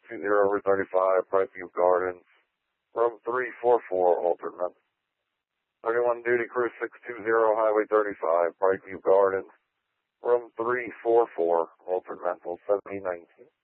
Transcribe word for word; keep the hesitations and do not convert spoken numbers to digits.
two zero over thirty-five, Brightview Gardens, room three four four, alternate. thirty-one duty crew six two zero, Highway thirty-five, Brightview Gardens, room three four four, alternate, seventeen nineteen.